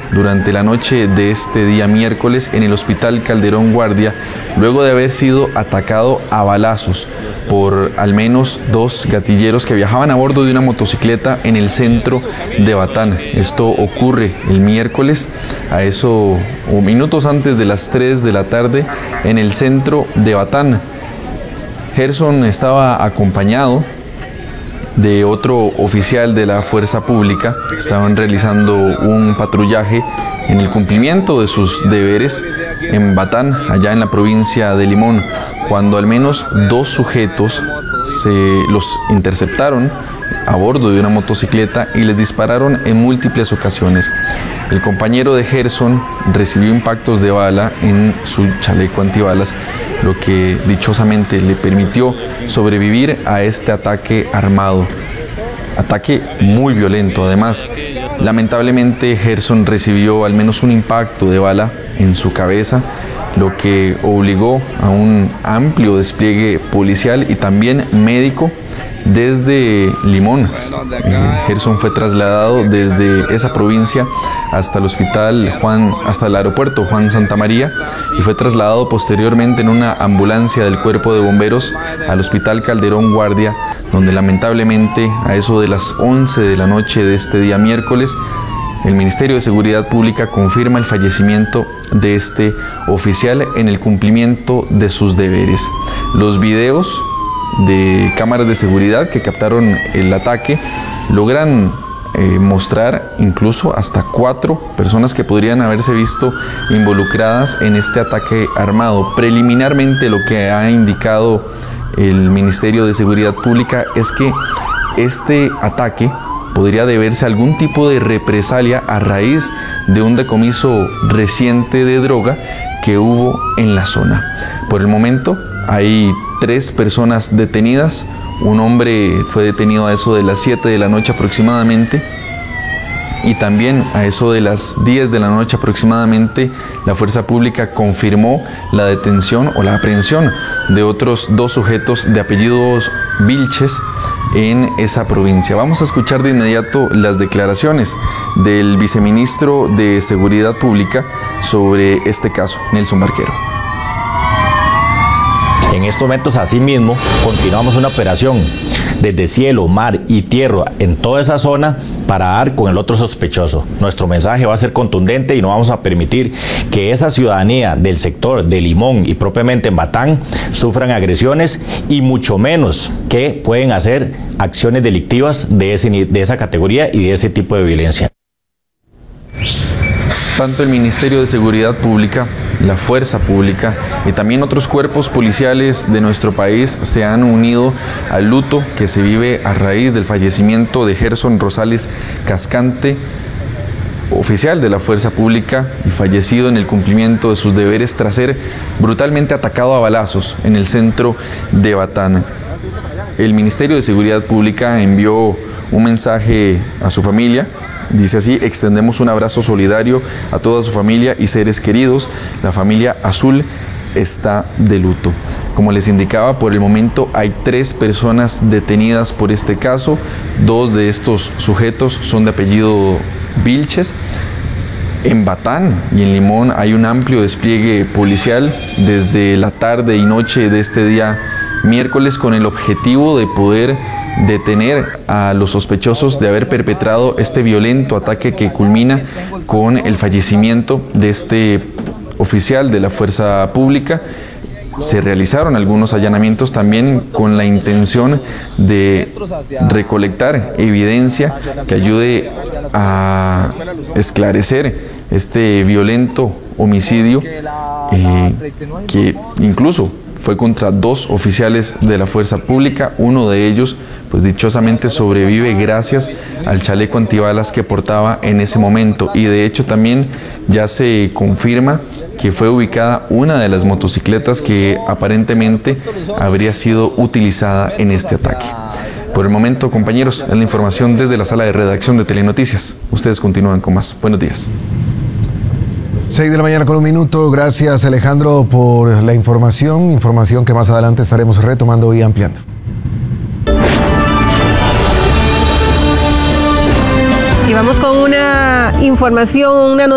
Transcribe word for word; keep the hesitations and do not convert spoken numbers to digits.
durante la noche de este día miércoles en el Hospital Calderón Guardia, luego de haber sido atacado a balazos por al menos dos gatilleros que viajaban a bordo de una motocicleta en el centro de Batán. Esto ocurre el miércoles a eso o minutos antes de las tres de la tarde en el centro de Batán. Gerson estaba acompañado de otro oficial de la fuerza pública. Estaban realizando un patrullaje en el cumplimiento de sus deberes en Batán, allá en la provincia de Limón, cuando al menos dos sujetos se los interceptaron a bordo de una motocicleta y les dispararon en múltiples ocasiones. El compañero de Gerson recibió impactos de bala en su chaleco antibalas, lo que dichosamente le permitió sobrevivir a este ataque armado. Ataque muy violento, además. Lamentablemente, Gerson recibió al menos un impacto de bala en su cabeza, lo que obligó a un amplio despliegue policial y también médico desde Limón. Eh, Gerson fue trasladado desde esa provincia hasta el hospital Juan, hasta el aeropuerto Juan Santamaría, y fue trasladado posteriormente en una ambulancia del Cuerpo de Bomberos al Hospital Calderón Guardia, donde lamentablemente a eso de las once de la noche de este día miércoles, el Ministerio de Seguridad Pública confirma el fallecimiento de este oficial en el cumplimiento de sus deberes. Los videos de cámaras de seguridad que captaron el ataque logran eh, mostrar incluso hasta cuatro personas que podrían haberse visto involucradas en este ataque armado. Preliminarmente, lo que ha indicado el Ministerio de Seguridad Pública es que este ataque podría deberse a algún tipo de represalia a raíz de un decomiso reciente de droga que hubo en la zona. Por el momento hay tres personas detenidas. Un hombre fue detenido a eso de las siete de la noche aproximadamente, y también a eso de las diez de la noche aproximadamente la fuerza pública confirmó la detención o la aprehensión de otros dos sujetos de apellidos Vilches en esa provincia. Vamos a escuchar de inmediato las declaraciones del viceministro de Seguridad Pública sobre este caso, Nelson Barquero. En estos momentos, asimismo, continuamos una operación desde cielo, mar y tierra en toda esa zona para dar con el otro sospechoso. Nuestro mensaje va a ser contundente y no vamos a permitir que esa ciudadanía del sector de Limón y propiamente en Batán sufran agresiones, y mucho menos que pueden hacer acciones delictivas de, ese, de esa categoría y de ese tipo de violencia. Tanto el Ministerio de Seguridad Pública, la Fuerza Pública y también otros cuerpos policiales de nuestro país se han unido al luto que se vive a raíz del fallecimiento de Gerson Rosales Cascante, oficial de la Fuerza Pública y fallecido en el cumplimiento de sus deberes tras ser brutalmente atacado a balazos en el centro de Batán. El Ministerio de Seguridad Pública envió un mensaje a su familia. Dice así: extendemos un abrazo solidario a toda su familia y seres queridos. La familia Azul está de luto. Como les indicaba, por el momento hay tres personas detenidas por este caso. Dos de estos sujetos son de apellido Vilches. En Batán y en Limón hay un amplio despliegue policial desde la tarde y noche de este día miércoles con el objetivo de poder detener a los sospechosos de haber perpetrado este violento ataque que culmina con el fallecimiento de este oficial de la Fuerza Pública. Se realizaron algunos allanamientos también con la intención de recolectar evidencia que ayude a esclarecer este violento homicidio eh, que incluso fue contra dos oficiales de la Fuerza Pública. Uno de ellos, pues dichosamente sobrevive gracias al chaleco antibalas que portaba en ese momento, y de hecho también ya se confirma que fue ubicada una de las motocicletas que aparentemente habría sido utilizada en este ataque. Por el momento, compañeros, es la información desde la sala de redacción de Telenoticias. Ustedes continúan con más. Buenos días. seis de la mañana con un minuto. Gracias, Alejandro, por la información. Información que más adelante estaremos retomando y ampliando. Y vamos con una información, una noticia.